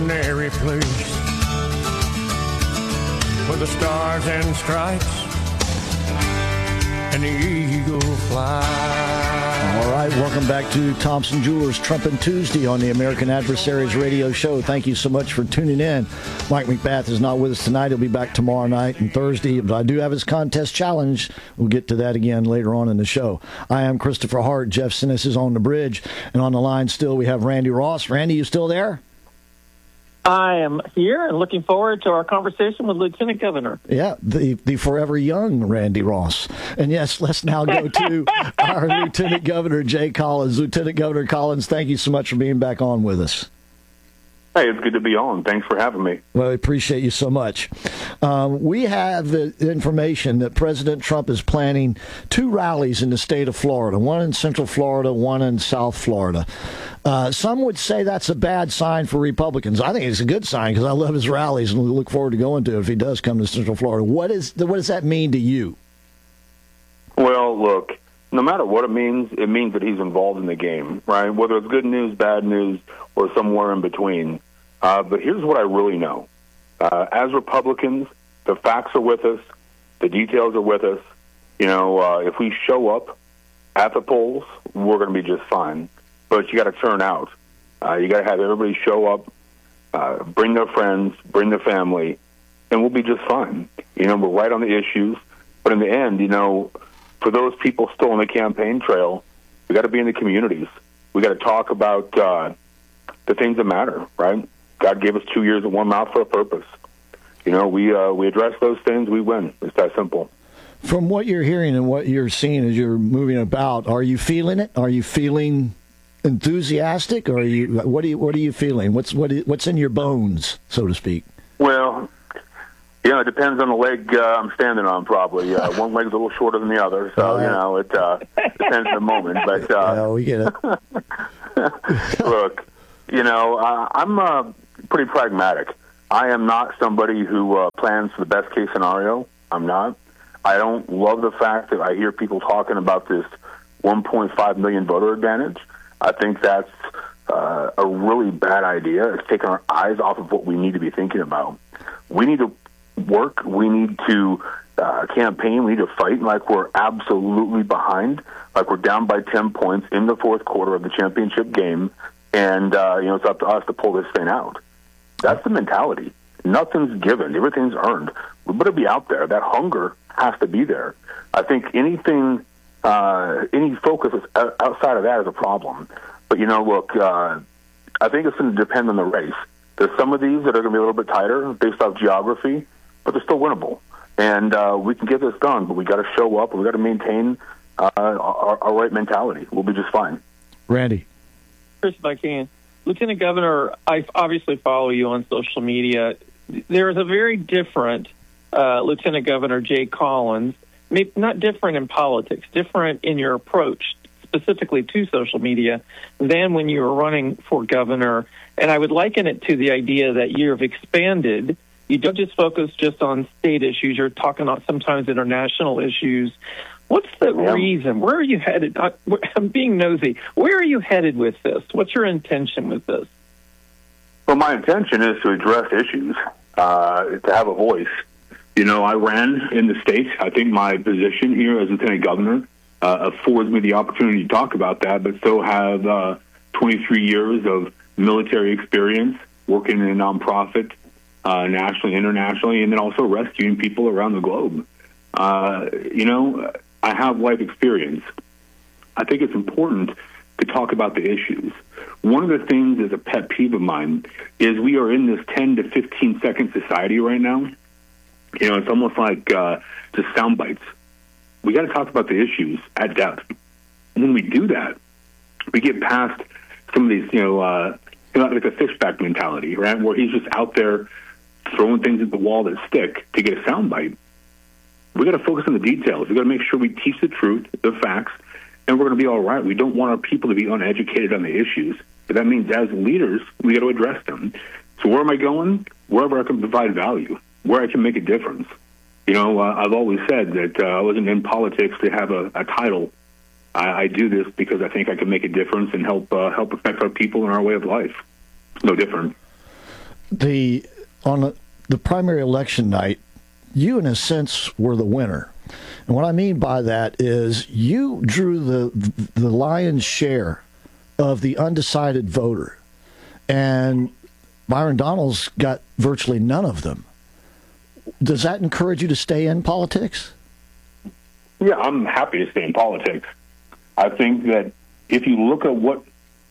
ordinary place where the stars and stripes and the eagle fly. All right, welcome back to Thompson Jewelers Trumpin' Tuesday on the American Adversaries Radio Show. Thank you so much for tuning in. Mike McBath is not with us tonight. He'll be back tomorrow night and Thursday. But I do have his contest challenge. We'll get to that again later on in the show. I am Christopher Hart. Jeff Sinis is on the bridge. And on the line still, we have Randy Ross. Randy, you still there? I am here and looking forward to our conversation with Lieutenant Governor. Yeah, the forever young Randy Ross. And yes, let's now go to our Lieutenant Governor, Jay Collins. Lieutenant Governor Collins, thank you so much for being back on with us. Hey, it's good to be on. Thanks for having me. Well, I appreciate you so much. We have the information that President Trump is planning 2 rallies in the state of Florida, one in Central Florida, one in South Florida. Some would say that's a bad sign for Republicans. I think it's a good sign because I love his rallies and we look forward to going to it if he does come to Central Florida. What does that mean to you? Well, look, no matter what it means that he's involved in the game, right? Whether it's good news, bad news, or somewhere in between. But here's what I really know. As Republicans, the facts are with us. The details are with us. You know, if we show up at the polls, we're going to be just fine. But you got to turn out. You got to have everybody show up, bring their friends, bring their family, and we'll be just fine. You know, we're right on the issues. But in the end, you know, for those people still on the campaign trail, we got to be in the communities. We got to talk about the things that matter, right? God gave us 2 years and one mouth for a purpose. You know, we address those things, we win. It's that simple. From what you're hearing and what you're seeing as you're moving about, are you feeling it? Are you feeling enthusiastic, or are you? What are you feeling? What's in your bones, so to speak? Well, you know, it depends on the leg I'm standing on. Probably one leg's a little shorter than the other, so you know it depends on the moment. But yeah, we get it. Look, you know, I'm pretty pragmatic. I am not somebody who plans for the best case scenario. I'm not. I don't love the fact that I hear people talking about this 1.5 million voter advantage. I think that's a really bad idea. It's taking our eyes off of what we need to be thinking about. We need to work. We need to campaign. We need to fight like we're absolutely behind, like we're down by 10 points in the fourth quarter of the championship game, and you know, it's up to us to pull this thing out. That's the mentality. Nothing's given. Everything's earned. We better be out there. That hunger has to be there. I think anything, any focus outside of that is a problem. But, you know, look, I think it's going to depend on the race. There's some of these that are going to be a little bit tighter based off geography, but they're still winnable. And we can get this done, but we got to show up and we got to maintain our right mentality. We'll be just fine. Randy. Chris, if I can. Lieutenant Governor, I obviously follow you on social media. There is a very different Lieutenant Governor Jay Collins, maybe not different in politics, different in your approach specifically to social media than when you were running for governor. And I would liken it to the idea that you have expanded. You don't just focus just on state issues. You're talking about sometimes international issues. What's the reason? Where are you headed? I'm being nosy. Where are you headed with this? What's your intention with this? Well, my intention is to address issues, to have a voice. You know, I ran in the state. I think my position here as Lieutenant Governor affords me the opportunity to talk about that, but still have 23 years of military experience working in a nonprofit, nationally, internationally, and then also rescuing people around the globe. You know, I have life experience. I think it's important to talk about the issues. One of the things that's a pet peeve of mine is we are in this 10 to 15 second society right now. You know, it's almost like just sound bites. We got to talk about the issues at depth. When we do that, we get past some of these, you know, like a fishback mentality, right? Where he's just out there throwing things at the wall that stick to get a sound bite. We got to focus on the details. We got to make sure we teach the truth, the facts, and we're going to be all right. We don't want our people to be uneducated on the issues. But that means as leaders, we got to address them. So where am I going? Wherever I can provide value, where I can make a difference. You know, I've always said that I wasn't in politics to have a title. I do this because I think I can make a difference and help affect our people and our way of life. It's no different. on the primary election night, you in a sense were the winner. And what I mean by that is you drew the lion's share of the undecided voter, and Byron Donalds got virtually none of them. Does that encourage you to stay in politics? Yeah, I'm happy to stay in politics. I think that if you look at what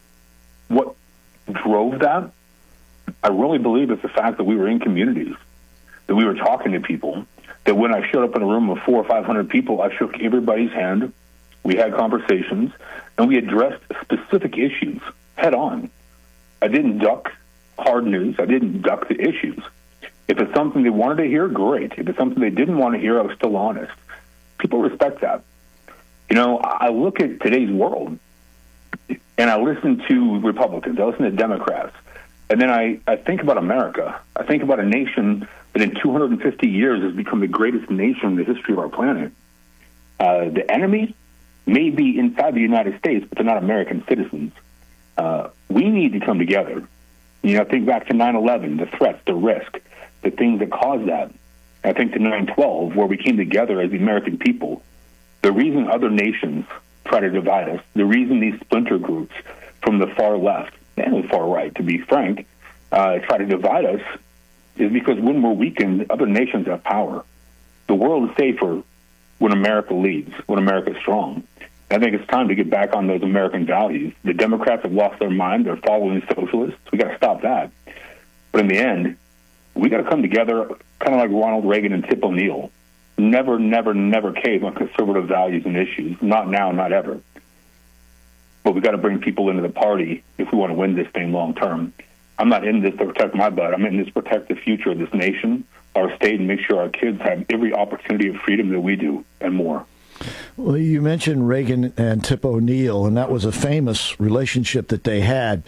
drove that, I really believe it's the fact that we were in communities, that we were talking to people, that when I showed up in a room of 400 or 500 people, I shook everybody's hand, we had conversations, and we addressed specific issues head on. I didn't duck hard news. I didn't duck the issues. If it's something they wanted to hear, great. If it's something they didn't want to hear, I was still honest. People respect that. You know, I look at today's world, and I listen to Republicans, I listen to Democrats, and then I think about America. I think about a nation that in 250 years has become the greatest nation in the history of our planet. The enemy may be inside the United States, but they're not American citizens. We need to come together. You know, think back to 9/11, the threats, the risk, the things that caused that. I think to 9/12, where we came together as the American people. The reason other nations try to divide us, the reason these splinter groups from the far left and the far right, to be frank, try to divide us, is because when we're weakened, other nations have power. The world is safer when America leads, when America is strong. I think it's time to get back on those American values. The Democrats have lost their mind. They're following socialists. We got to stop that. But in the end, we got to come together, kind of like Ronald Reagan and Tip O'Neill. Never, never, never cave on conservative values and issues. Not now, not ever. But we got to bring people into the party if we want to win this thing long term. I'm not in this to protect my butt. I'm in this to protect the future of this nation, our state, and make sure our kids have every opportunity of freedom that we do and more. Well, you mentioned Reagan and Tip O'Neill, and that was a famous relationship that they had.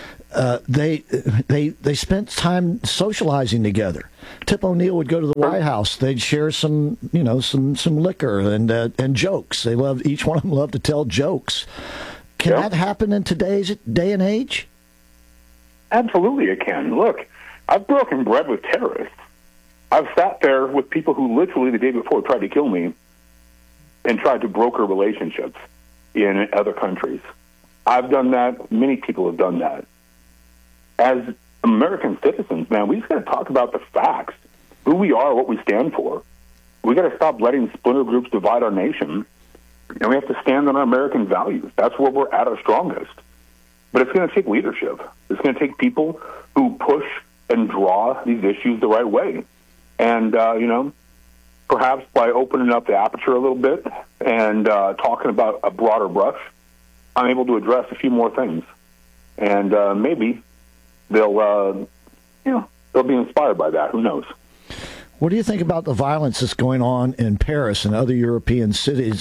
They spent time socializing together. Tip O'Neill would go to the White House. They'd share some liquor and jokes. Each one of them loved to tell jokes. Can that happen in today's day and age? Absolutely, it can. Look, I've broken bread with terrorists. I've sat there with people who literally the day before tried to kill me and tried to broker relationships in other countries. I've done that. Many people have done that. As American citizens, man, we just got to talk about the facts, who we are, what we stand for. We got to stop letting splinter groups divide our nation, and we have to stand on our American values. That's where we're at our strongest. But it's going to take leadership. It's going to take people who push and draw these issues the right way. And, perhaps by opening up the aperture a little bit and talking about a broader brush, I'm able to address a few more things. And maybe they'll be inspired by that. Who knows? What do you think about the violence that's going on in Paris and other European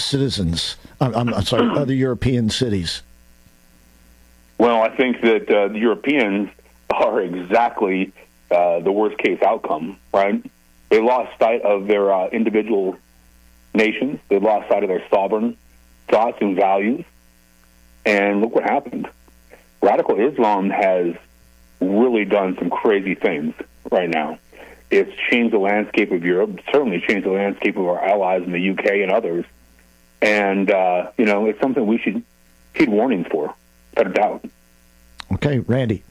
other European cities? Well, I think that the Europeans are exactly the worst case outcome, right? They lost sight of their individual nations. They lost sight of their sovereign thoughts and values. And look what happened. Radical Islam has really done some crazy things right now. It's changed the landscape of Europe, certainly changed the landscape of our allies in the UK and others. And, it's something we should heed warnings for, without a doubt. Okay, Randy.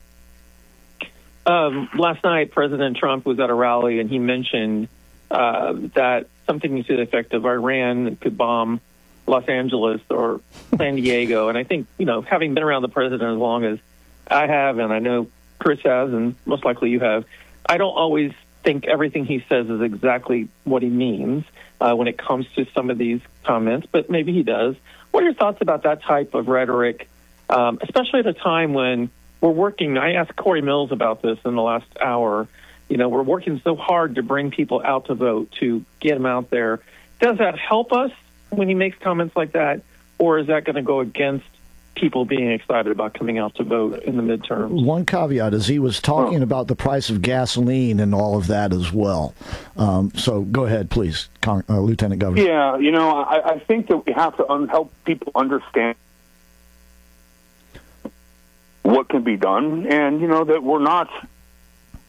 Last night, President Trump was at a rally, and he mentioned that something to the effect of Iran could bomb Los Angeles or San Diego. And I think, having been around the president as long as I have, and I know Chris has, and most likely you have, I don't always think everything he says is exactly what he means when it comes to some of these comments, but maybe he does. What are your thoughts about that type of rhetoric, especially at a time when we're working? I asked Corey Mills about this in the last hour. We're working so hard to bring people out to vote, to get them out there. Does that help us when he makes comments like that, or is that going to go against people being excited about coming out to vote in the midterms? One caveat is he was talking about the price of gasoline and all of that as well. So go ahead, please, Lieutenant Governor. Yeah, I think that we have to help people understand what can be done, and, that we're not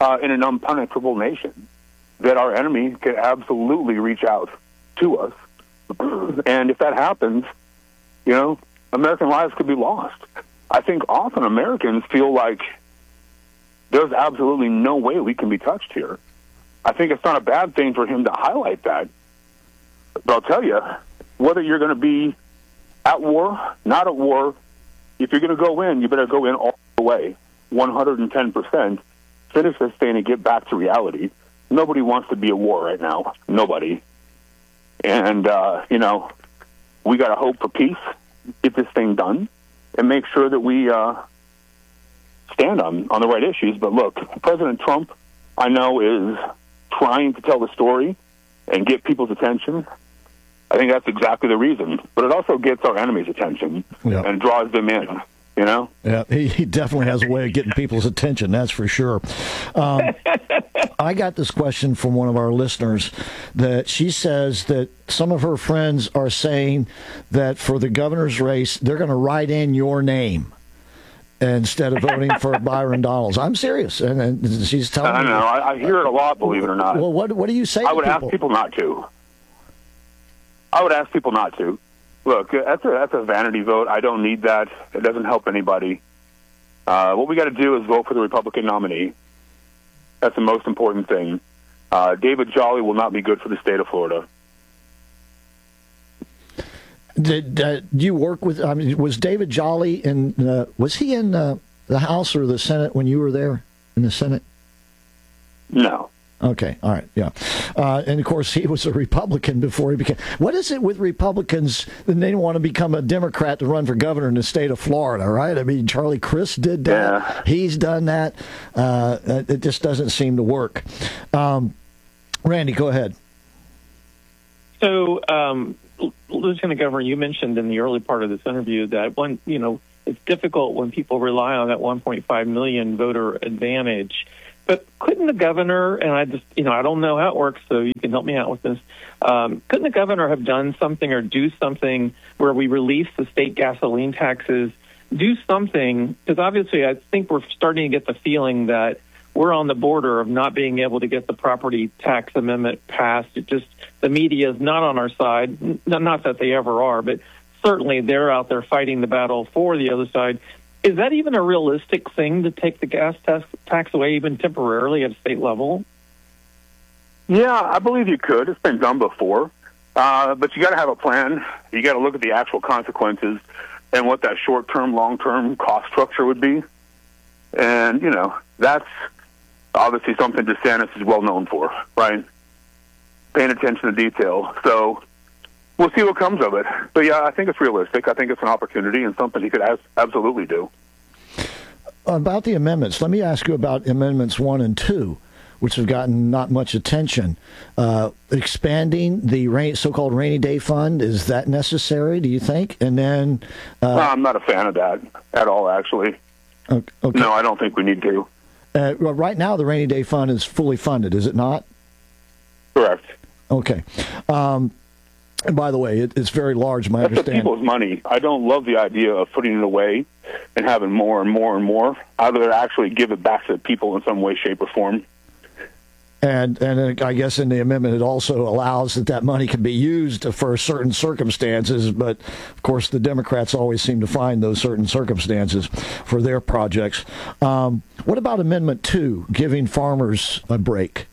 in an unpenetrable nation, that our enemy can absolutely reach out to us. And if that happens, American lives could be lost. I think often Americans feel like there's absolutely no way we can be touched here. I think it's not a bad thing for him to highlight that. But I'll tell you, whether you're going to be at war, not at war, if you're going to go in, you better go in all the way, 110%. Finish this thing and get back to reality. Nobody wants to be at war right now. Nobody. And, we got to hope for peace, get this thing done, and make sure that we stand on the right issues. But look, President Trump, I know, is trying to tell the story and get people's attention. I think that's exactly the reason. But it also gets our enemies' attention and draws them in. Yeah, he definitely has a way of getting people's attention, that's for sure. I got this question from one of our listeners that she says that some of her friends are saying that for the governor's race, they're going to write in your name instead of voting for Byron Donalds. I'm serious. And she's telling me. I know. I hear it a lot, believe it or not. Well, what do you say to people? I would ask people not to. Look, that's a vanity vote. I don't need that. It doesn't help anybody. What we got to do is vote for the Republican nominee. That's the most important thing. David Jolly will not be good for the state of Florida. Did you work with? I mean, was David Jolly in? Was he in the House or the Senate when you were there in the Senate? No. Okay, all right, yeah. And, of course, he was a Republican before he became... What is it with Republicans that they want to become a Democrat to run for governor in the state of Florida, right? I mean, Charlie Crist did that. Yeah. He's done that. It just doesn't seem to work. Randy, go ahead. So, Lieutenant Governor, you mentioned in the early part of this interview that it's difficult when people rely on that 1.5 million voter advantage. But couldn't the governor, and I don't know how it works, so you can help me out with this, couldn't the governor have done something or do something where we release the state gasoline taxes, do something, because obviously I think we're starting to get the feeling that we're on the border of not being able to get the property tax amendment passed. The media is not on our side, not that they ever are, but certainly they're out there fighting the battle for the other side. Is that even a realistic thing to take the gas tax away even temporarily at a state level? Yeah, I believe you could. It's been done before. But you got to have a plan. You got to look at the actual consequences and what that short-term, long-term cost structure would be. And, that's obviously something DeSantis is well known for, right? Paying attention to detail. So we'll see what comes of it. But, yeah, I think it's realistic. I think it's an opportunity and something he could absolutely do. About the amendments, let me ask you about Amendments 1 and 2, which have gotten not much attention. Expanding the so-called rainy day fund, is that necessary, do you think? And then... I'm not a fan of that at all, actually. Okay. No, I don't think we need to. Right now, the rainy day fund is fully funded, is it not? Correct. Okay. And by the way, it's very large, my understanding. That's people's money. I don't love the idea of putting it away and having more and more and more. I'd rather actually give it back to the people in some way, shape, or form. And I guess in the amendment it also allows that money can be used for certain circumstances, but of course the Democrats always seem to find those certain circumstances for their projects. What about Amendment 2, giving farmers a break?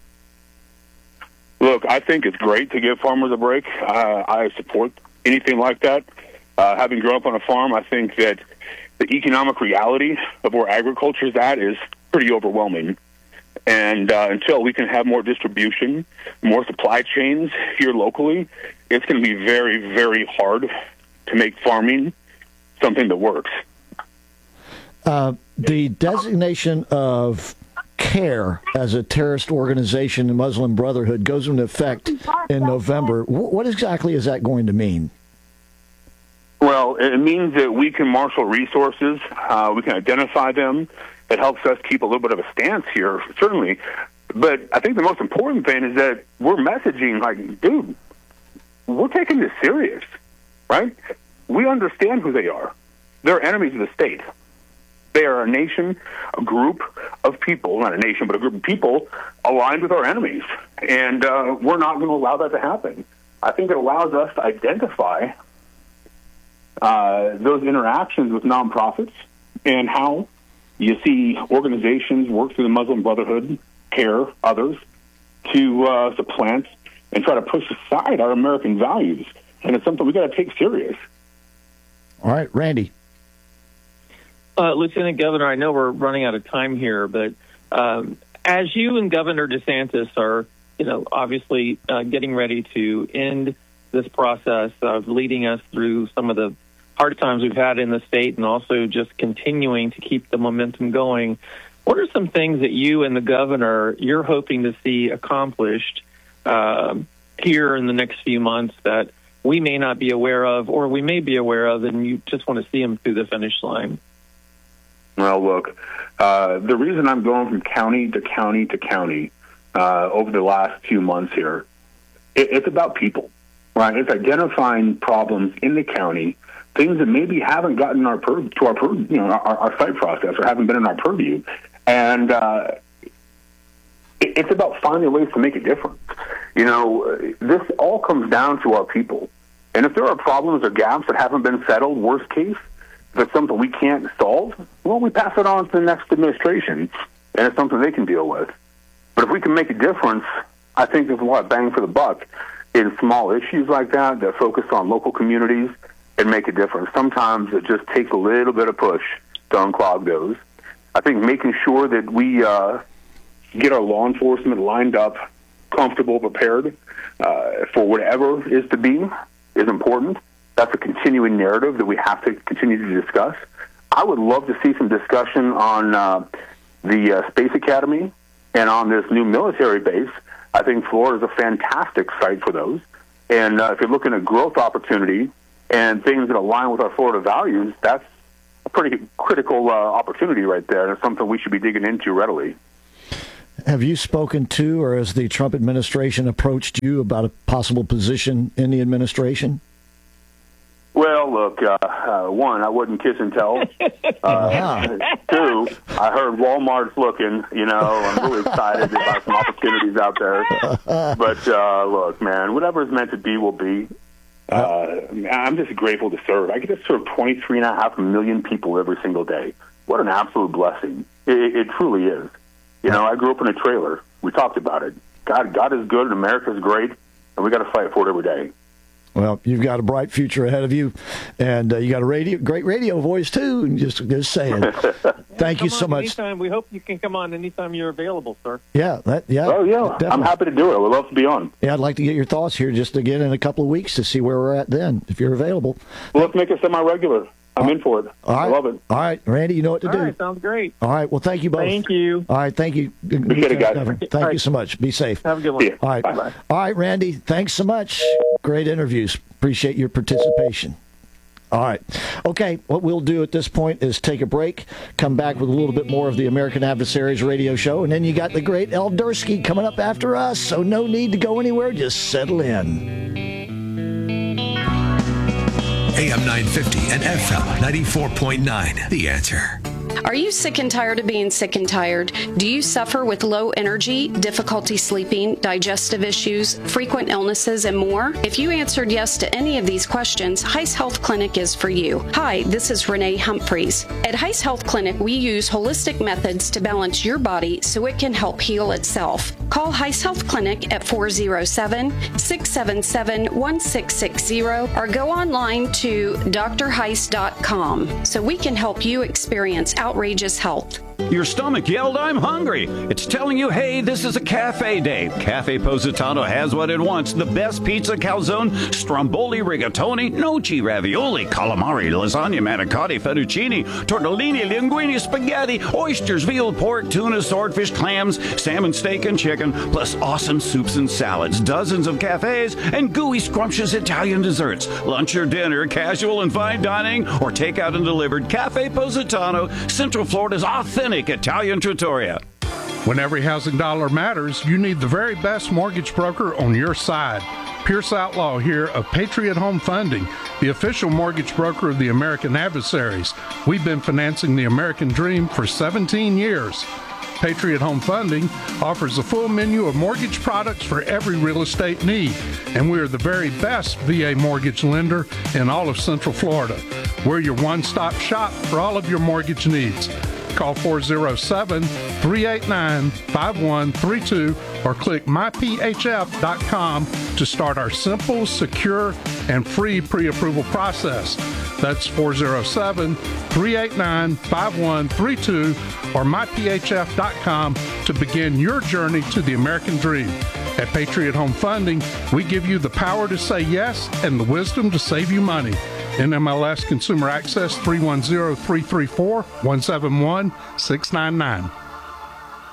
Look, I think it's great to give farmers a break. I support anything like that. Having grown up on a farm, I think that the economic reality of where agriculture is at is pretty overwhelming. And until we can have more distribution, more supply chains here locally, it's going to be very, very hard to make farming something that works. The designation of CARE as a terrorist organization in Muslim Brotherhood goes into effect in November. What exactly is that going to mean? Well, it means that we can marshal resources. We can identify them. It helps us keep a little bit of a stance here, certainly. But I think the most important thing is that we're messaging like, dude, we're taking this serious, right? We understand who they are. They're enemies of the state. They are a nation, a group of people, not a nation, but a group of people aligned with our enemies. And we're not going to allow that to happen. I think it allows us to identify those interactions with nonprofits and how you see organizations work through the Muslim Brotherhood, CARE, others, to supplant and try to push aside our American values. And it's something we got to take serious. All right, Randy. Lieutenant Governor, I know we're running out of time here, but as you and Governor DeSantis are, obviously getting ready to end this process of leading us through some of the hard times we've had in the state and also just continuing to keep the momentum going, what are some things that you and the governor, you're hoping to see accomplished here in the next few months that we may not be aware of or we may be aware of and you just want to see them through the finish line? Well, look, the reason I'm going from county to county to county over the last few months here, it's about people, right? It's identifying problems in the county, things that maybe haven't gotten our site process or haven't been in our purview. And it's about finding ways to make a difference. This all comes down to our people. And if there are problems or gaps that haven't been settled, worst case, if it's something we can't solve, well, we pass it on to the next administration, and it's something they can deal with. But if we can make a difference, I think there's a lot of bang for the buck in small issues like that focus on local communities and make a difference. Sometimes it just takes a little bit of push to unclog those. I think making sure that we get our law enforcement lined up, comfortable, prepared for whatever is to be is important. That's a continuing narrative that we have to continue to discuss. I would love to see some discussion on the Space Academy and on this new military base. I think Florida is a fantastic site for those. And if you're looking at growth opportunity and things that align with our Florida values, that's a pretty critical opportunity right there, and it's something we should be digging into readily. Have you spoken to, or has the Trump administration approached you about a possible position in the administration? Well, look, one, I wouldn't kiss and tell. 2, I heard Walmart's looking, I'm really excited about some opportunities out there. But, look, man, whatever is meant to be will be. I'm just grateful to serve. I get to serve 23.5 million people every single day. What an absolute blessing. It truly is. I grew up in a trailer. We talked about it. God is good and America's great, and we got to fight for it every day. Well, you've got a bright future ahead of you, and you got a great radio voice, too, and just saying. Thank you so much. Anytime. We hope you can come on anytime you're available, sir. Yeah. Oh, yeah. Definitely. I'm happy to do it. I would love to be on. Yeah, I'd like to get your thoughts here just again in a couple of weeks to see where we're at then, if you're available. Well, let's make it semi-regular. I'm in for it. All right. I love it. All right, Randy, you know what to do. All right, sounds great. All right, well, thank you both. Thank you. All right, thank you. Appreciate it, guys. Thank you so much. Be safe. Have a good one. Yeah. All right. Bye-bye. All right, Randy, thanks so much. Great interviews. Appreciate your participation. All right. Okay, what we'll do at this point is take a break, come back with a little bit more of the American Adversaries radio show, and then you got the great El Dursky coming up after us, so no need to go anywhere. Just settle in. AM 950 and FM 94.9. The Answer. Are you sick and tired of being sick and tired? Do you suffer with low energy, difficulty sleeping, digestive issues, frequent illnesses, and more? If you answered yes to any of these questions, Heiss Health Clinic is for you. Hi, this is Renee Humphreys. At Heiss Health Clinic, we use holistic methods to balance your body so it can help heal itself. Call Heiss Health Clinic at 407-677-1660 or go online to drheiss.com so we can help you experience outrageous health. Your stomach yelled, "I'm hungry." It's telling you, hey, this is a cafe day. Cafe Positano has what it wants. The best pizza, calzone, stromboli, rigatoni, gnocchi, ravioli, calamari, lasagna, manicotti, fettuccine, tortellini, linguine, spaghetti, oysters, veal, pork, tuna, swordfish, clams, salmon, steak, and chicken, plus awesome soups and salads, dozens of cafes, and gooey, scrumptious Italian desserts. Lunch or dinner, casual and fine dining, or takeout and delivered. Cafe Positano, Central Florida's authentic Italian trattoria. When every housing dollar matters, you need the very best mortgage broker on your side. Pierce Outlaw here of Patriot Home Funding, the official mortgage broker of the American Adversaries. We've been financing the American dream for 17 years. Patriot Home Funding offers a full menu of mortgage products for every real estate need, and we are the very best VA mortgage lender in all of Central Florida. We're your one-stop shop for all of your mortgage needs. Call 407-389-5132 or click myphf.com to start our simple, secure, and free pre-approval process. That's 407-389-5132 or myphf.com to begin your journey to the American dream. At Patriot Home Funding, we give you the power to say yes and the wisdom to save you money. NMLS Consumer Access 310-334-171-699.